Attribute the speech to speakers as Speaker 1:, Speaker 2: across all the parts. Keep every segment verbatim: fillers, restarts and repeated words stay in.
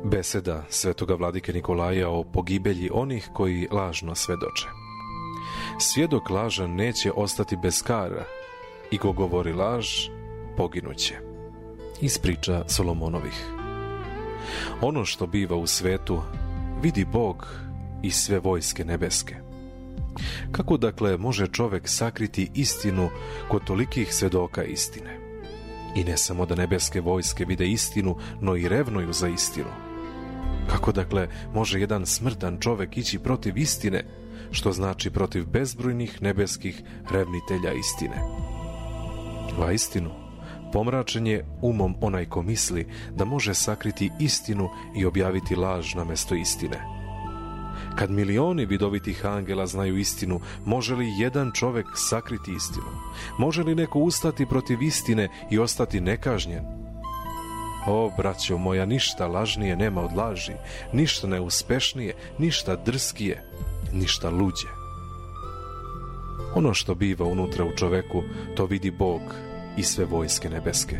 Speaker 1: Beseda svetoga vladike Nikolaja o pogibelji onih koji lažno svedoče. Svjedok lažan neće ostati bez kara i ko govori laž, poginuće. Iz priča Solomonovih. Ono što biva u svetu vidi Bog i sve vojske nebeske. Kako dakle može čovjek sakriti istinu kod tolikih svedoka istine? I ne samo da nebeske vojske vide istinu, no i revnuju za istinu. Kako dakle može jedan smrtan čovjek ići protiv istine, što znači protiv bezbrojnih nebeskih revnitelja istine? Va istinu, pomračen je umom onaj ko misli da može sakriti istinu i objaviti laž na mesto istine. Kad milioni vidovitih angela znaju istinu, može li jedan čovjek sakriti istinu? Može li neko ustati protiv istine i ostati nekažnjen? O, braćo moja, ništa lažnije nema od laži, ništa neuspešnije, ništa drskije, ništa luđe. Ono što biva unutra u čoveku, to vidi Bog i sve vojske nebeske.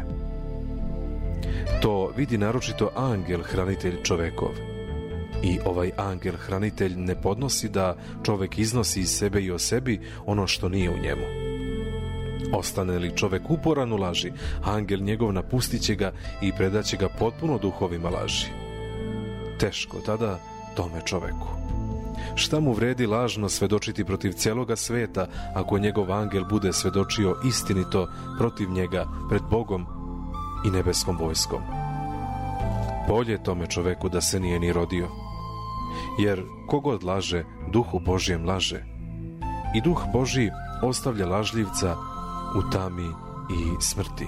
Speaker 1: To vidi naročito angel hranitelj čovekov. I ovaj angel hranitelj ne podnosi da čovek iznosi iz sebe i o sebi ono što nije u njemu. Ostane li čovek uporan u laži, angel njegov napustit će ga i predaće ga potpuno duhovima laži. Teško tada tome čoveku. Šta mu vredi lažno svedočiti protiv celoga sveta ako njegov angel bude svedočio istinito protiv njega pred Bogom i nebeskom vojskom? Bolje tome čoveku da se nije ni rodio. Jer kogod laže, duhu Božjem laže. I duh Božji ostavlja lažljivca u tami i smrti.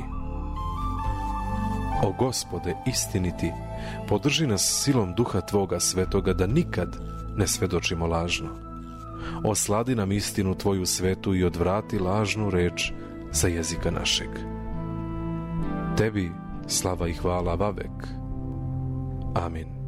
Speaker 1: O Gospode istiniti, podrži nas silom duha Tvoga svetoga da nikad ne svedočimo lažno. Osladi nam istinu Tvoju svetu i odvrati lažnu reč sa jezika našeg. Tebi slava i hvala vavek. Amin.